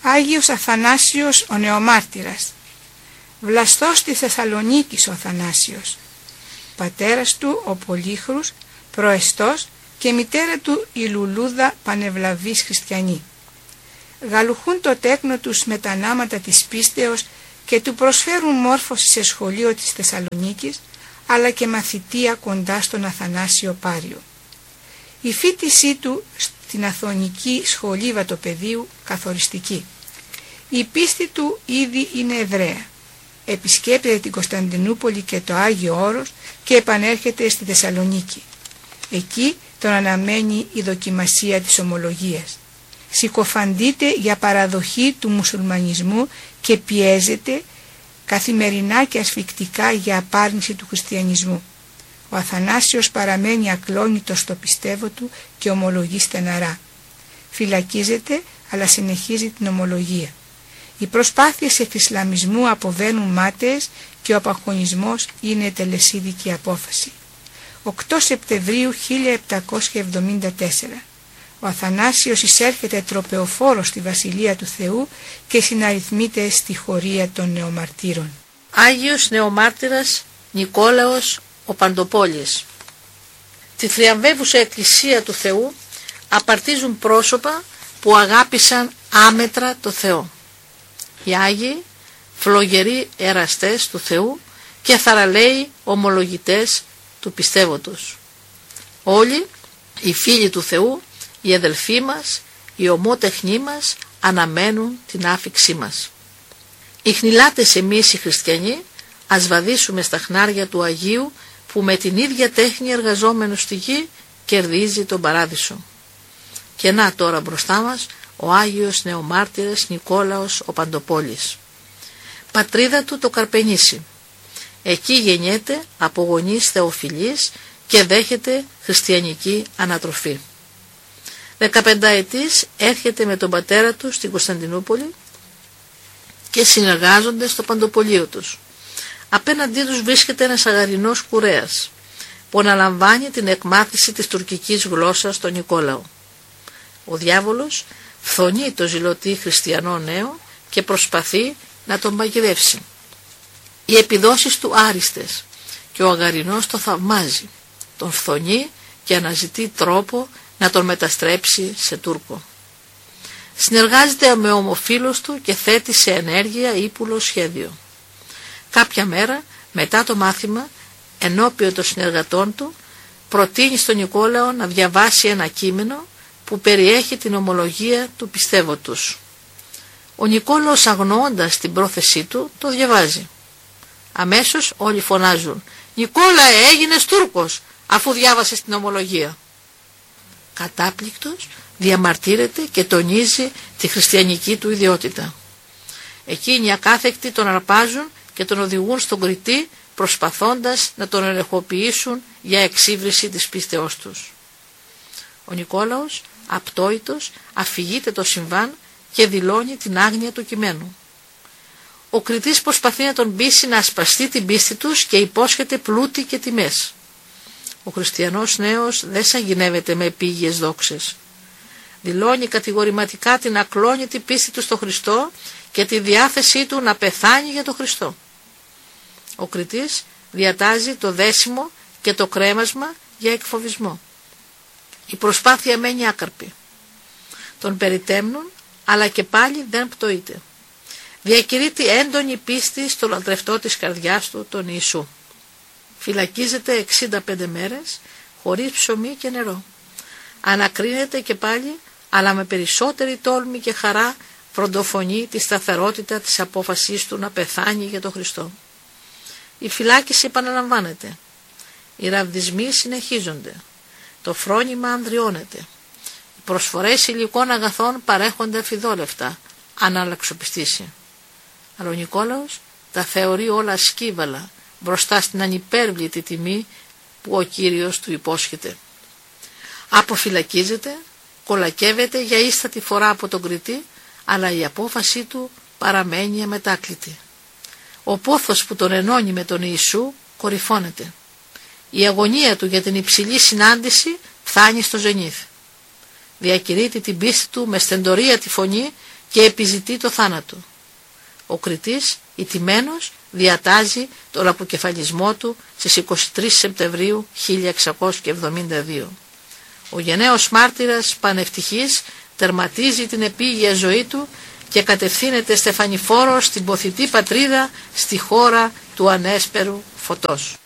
Άγιος Αθανάσιος ο Νεομάρτυρας. Βλαστός της Θεσσαλονίκης ο Αθανάσιος. Πατέρας του ο Πολύχρους, προεστός, και μητέρα του η Λουλούδα, πανευλαβής χριστιανή. Γαλουχούν το τέκνο τους με τα νάματα της πίστεως και του προσφέρουν μόρφωση σε σχολείο της Θεσσαλονίκης, αλλά και μαθητεία κοντά στον Αθανάσιο Πάριο. Η φοιτησή του στην Αθωνική Σχολή Βατοπεδίου καθοριστική. Η πίστη του ήδη είναι ευραία. Επισκέπτεται την Κωνσταντινούπολη και το Άγιο Όρος και επανέρχεται στη Θεσσαλονίκη. Εκεί τον αναμένει η δοκιμασία της ομολογίας. Συκοφαντείται για παραδοχή του μουσουλμανισμού και πιέζεται καθημερινά και ασφικτικά για απάρνηση του χριστιανισμού. Ο Αθανάσιος παραμένει ακλόνητος στο πιστεύω του και ομολογεί στεναρά. Φυλακίζεται, αλλά συνεχίζει την ομολογία. Οι προσπάθειες εξισλαμισμού αποβαίνουν μάταιες και ο απαγχωνισμός είναι τελεσίδικη απόφαση. 8 Σεπτεμβρίου 1774. Ο Αθανάσιος εισέρχεται τροπεοφόρος στη Βασιλεία του Θεού και συναριθμείται στη χωρία των νεομαρτύρων. Άγιος Νεομάρτυρας Νικόλαος ο Παντοπόλης. Τη θριαμβεύουσα Εκκλησία του Θεού απαρτίζουν πρόσωπα που αγάπησαν άμετρα το Θεό. Οι Άγιοι, φλογεροί εραστές του Θεού και θαραλέοι ομολογητές του πιστεύοντος. Όλοι οι φίλοι του Θεού, οι αδελφοί μας, οι ομότεχνοί μας αναμένουν την άφιξή μας. Οι χνηλάτες εμείς οι χριστιανοί ας βαδίσουμε στα χνάρια του Αγίου που με την ίδια τέχνη εργαζόμενος στη γη κερδίζει τον παράδεισο. Και να τώρα μπροστά μας ο Άγιος Νεομάρτυρας Νικόλαος ο Παντοπόλης. Πατρίδα του το Καρπενήσι. Εκεί γεννιέται από γονείς θεοφιλείς και δέχεται χριστιανική ανατροφή. 15 ετής έρχεται με τον πατέρα του στην Κωνσταντινούπολη και συνεργάζονται στο παντοπολείο τους. Απέναντί τους βρίσκεται ένας αγαρινός κουρέας που αναλαμβάνει την εκμάθηση της τουρκικής γλώσσας στον Νικόλαο. Ο διάβολος φθονεί το ζηλωτή χριστιανό νέο και προσπαθεί να τον παγιδεύσει. Οι επιδόσεις του άριστες και ο αγαρινός το θαυμάζει, τον φθονεί και αναζητεί τρόπο να τον μεταστρέψει σε Τούρκο. Συνεργάζεται με ομοφίλους του και θέτει σε ενέργεια ύπουλο σχέδιο. Κάποια μέρα μετά το μάθημα, ενώπιον των συνεργατών του, προτείνει στον Νικόλαο να διαβάσει ένα κείμενο που περιέχει την ομολογία του πιστεύοντος. Ο Νικόλαος, αγνοώντας την πρόθεσή του, το διαβάζει. Αμέσως όλοι φωνάζουν «Νικόλαε, έγινες Τούρκος, αφού διάβασες την ομολογία». Κατάπληκτος διαμαρτύρεται και τονίζει τη χριστιανική του ιδιότητα. Εκείνοι οι ακάθεκτοι τον αρπάζουν και τον οδηγούν στον κριτή, προσπαθώντας να τον ενεχοποιήσουν για εξύβριση της πίστεώς τους. Ο Νικόλαος, απτόητος, αφηγείται το συμβάν και δηλώνει την άγνοια του κειμένου. Ο κριτής προσπαθεί να τον πείσει να ασπαστεί την πίστη τους και υπόσχεται πλούτη και τιμές. Ο χριστιανός νέος δεν σαγηνεύεται με επίγειες δόξες. Δηλώνει κατηγορηματικά την ακλόνητη πίστη του στο Χριστό και τη διάθεσή του να πεθάνει για τον Χριστό. Ο κριτής διατάζει το δέσιμο και το κρέμασμα για εκφοβισμό. Η προσπάθεια μένει άκαρπη. Τον περιτέμνουν, αλλά και πάλι δεν πτωείται. Διακηρύττει έντονη πίστη στο λατρευτό της καρδιάς του, τον Ιησού. Φυλακίζεται 65 μέρες, χωρίς ψωμί και νερό. Ανακρίνεται και πάλι, αλλά με περισσότερη τόλμη και χαρά φροντοφωνεί τη σταθερότητα της απόφασής του να πεθάνει για τον Χριστό. Η φυλάκιση επαναλαμβάνεται. Οι ραβδισμοί συνεχίζονται. Το φρόνημα ανδριώνεται. Οι προσφορές υλικών αγαθών παρέχονται αφιδόλευτα, αν αλλαξοπιστήσει. Αλλά ο Νικόλαος τα θεωρεί όλα σκύβαλα μπροστά στην ανυπέρβλητη τιμή που ο Κύριος του υπόσχεται. Αποφυλακίζεται, κολακεύεται για ίστατη φορά από τον κριτή, αλλά η απόφασή του παραμένει αμετάκλητη. Ο πόθος που τον ενώνει με τον Ιησού κορυφώνεται. Η αγωνία του για την υψηλή συνάντηση φτάνει στο ζενήθ. Διακηρύττει την πίστη του με στεντορία τη φωνή και επιζητεί το θάνατο. Ο Κριτής, ηττημένος, διατάζει τον αποκεφαλισμό του στις 23 Σεπτεμβρίου 1672. Ο γενναίος μάρτυρας πανευτυχής τερματίζει την επίγεια ζωή του και κατευθύνεται στεφανιφόρος στην ποθητή πατρίδα, στη χώρα του ανέσπερου φωτός.